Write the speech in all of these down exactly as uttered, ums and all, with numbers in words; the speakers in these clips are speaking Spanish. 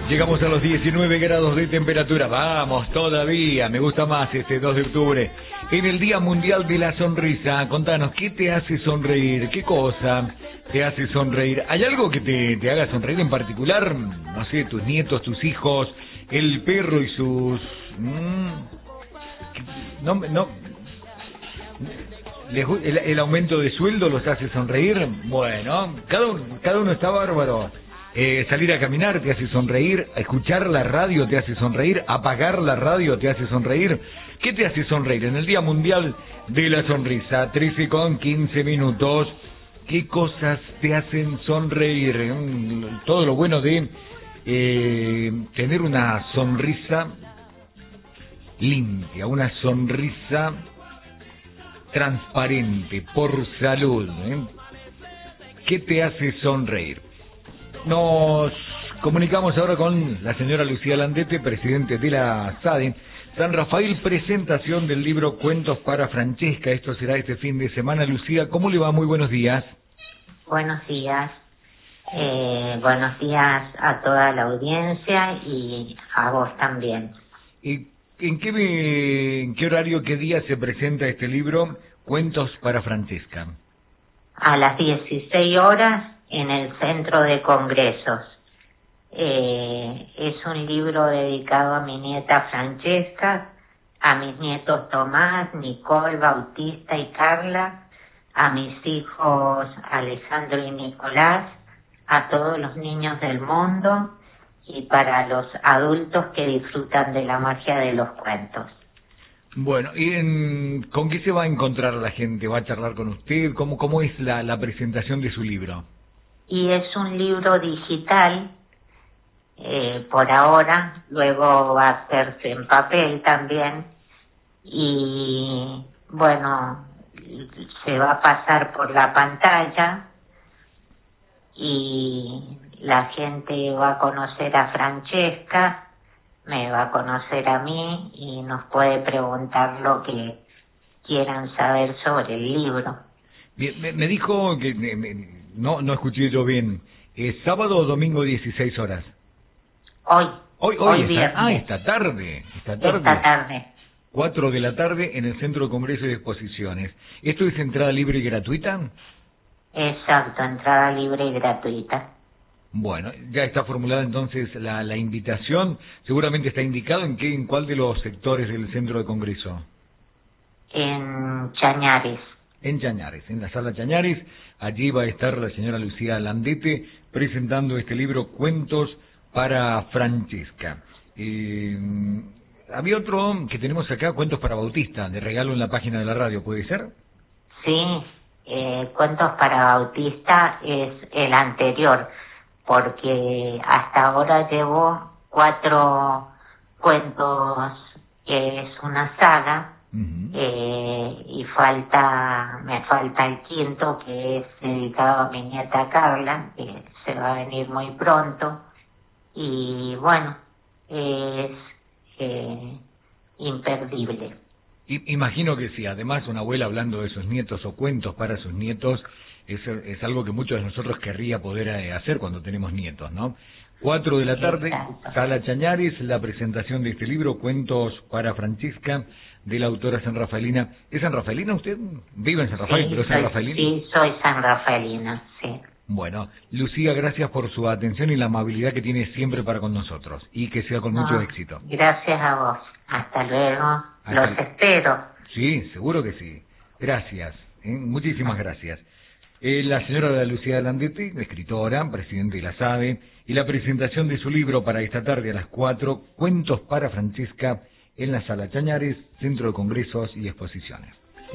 Llegamos a los diecinueve grados de temperatura. Vamos, todavía. Me gusta más este dos de octubre. En el Día Mundial de la Sonrisa. Contanos, ¿qué te hace sonreír? ¿Qué cosa te hace sonreír? ¿Hay algo que te, te haga sonreír en particular? No sé, tus nietos, tus hijos, el perro y sus... Mmm, no, no... ¿El, el aumento de sueldo los hace sonreír? Bueno, cada uno, cada uno está bárbaro. Eh, salir a caminar te hace sonreír, escuchar la radio te hace sonreír, apagar la radio te hace sonreír. ¿Qué te hace sonreír en el Día Mundial de la Sonrisa? trece con quince minutos. ¿Qué cosas te hacen sonreír? Todo lo bueno de eh, tener una sonrisa limpia, una sonrisa transparente, por salud. ¿eh? ¿Qué te hace sonreír? Nos comunicamos ahora con la señora Lucía Landete, presidente de la SADE San Rafael, presentación del libro Cuentos para Francesca. Esto será este fin de semana. Lucía, ¿cómo le va? Muy buenos días. Buenos días. Eh, buenos días a toda la audiencia y a vos también. ¿Y en qué, en qué horario, qué día se presenta este libro Cuentos para Francesca? A las dieciséis horas en el Centro de Congresos. Eh, es un libro dedicado a mi nieta Francesca, a mis nietos Tomás, Nicole, Bautista y Carla, a mis hijos Alejandro y Nicolás, a todos los niños del mundo y para los adultos que disfrutan de la magia de los cuentos. Bueno, ¿y en, con qué se va a encontrar la gente? ¿Va a charlar con usted? ¿Cómo, cómo es la, la presentación de su libro? Y es un libro digital, eh, por ahora, luego va a hacerse en papel también, y bueno, se va a pasar por la pantalla, y la gente va a conocer a Francesca, me va a conocer a mí, y nos puede preguntar lo que quieran saber sobre el libro. Bien, me, me dijo que... Me, me, No, no escuché yo bien. ¿Es sábado o domingo dieciséis horas? Hoy. Hoy, hoy, hoy esta, viernes. ah, esta tarde. Esta tarde. Esta tarde. cuatro de la tarde en el Centro de Congresos y Exposiciones. ¿Esto es entrada libre y gratuita? Exacto, entrada libre y gratuita. Bueno, ya está formulada entonces la, la invitación. Seguramente está indicado en qué, en cuál de los sectores del Centro de Congreso. En Chañares. En Chañares, en la sala Chañares. Allí va a estar la señora Lucía Landete presentando este libro Cuentos para Francesca. Eh, había otro que tenemos acá, Cuentos para Bautista, de regalo en la página de la radio, ¿puede ser? Sí, eh, Cuentos para Bautista es el anterior, porque hasta ahora llevo cuatro cuentos, que es una saga. Uh-huh. eh, y falta me falta el quinto, que es dedicado a mi nieta Carla, que se va a venir muy pronto, y bueno, es eh, imperdible. I, imagino que sí. Además, una abuela hablando de sus nietos o cuentos para sus nietos es, es algo que muchos de nosotros querría poder eh, hacer cuando tenemos nietos, ¿no? Cuatro de la tarde, exacto. Sala Chañares, la presentación de este libro, Cuentos para Francesca, de la autora sanrafaelina. ¿Es sanrafaelina usted? Vive en San Rafael, sí, pero es soy, sanrafaelina. Sí, soy sanrafaelina, sí. Bueno, Lucía, gracias por su atención y la amabilidad que tiene siempre para con nosotros. Y que sea con no, mucho éxito. Gracias a vos. Hasta luego. Hasta Los el... espero. Sí, seguro que sí. Gracias. ¿eh? Muchísimas gracias. Eh, la señora Lucía Landete, escritora, presidente de la SADE, y la presentación de su libro para esta tarde a las cuatro, Cuentos para Francesca, en la Sala Chañares, Centro de Congresos y Exposiciones.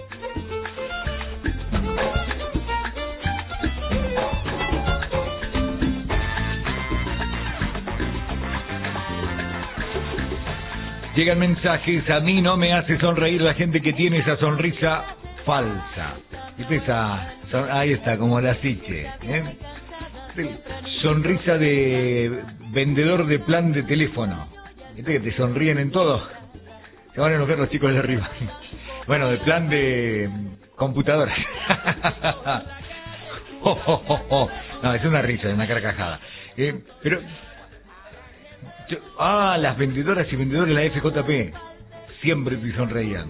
Llegan mensajes, a mí no me hace sonreír la gente que tiene esa sonrisa falsa. ¿Viste esa? Ahí está, como la Siche. ¿eh? Sonrisa de vendedor de plan de teléfono. ¿Viste que te sonríen en todo? Se van a enojar los chicos de arriba. Bueno, de plan de computadora. oh, oh, oh, oh. No, es una risa, es una carcajada. Eh, pero Yo- ah, las vendedoras y vendedores de la F J P siempre te sonreían.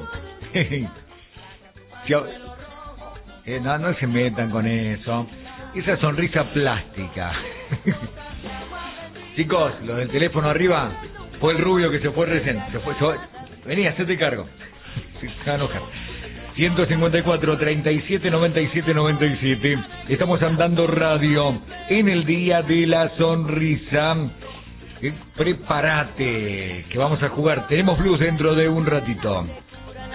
Si a- eh, no, no se metan con eso. Esa sonrisa plástica. Chicos, los del teléfono arriba, fue el rubio que se fue recién. Se fue, se fue. Vení, hacete cargo. Se va a enojar. ciento cincuenta y cuatro, treinta y siete, noventa y siete, noventa y siete. Estamos andando radio en el Día de la Sonrisa. Eh, Prepárate, que vamos a jugar. Tenemos blues dentro de un ratito.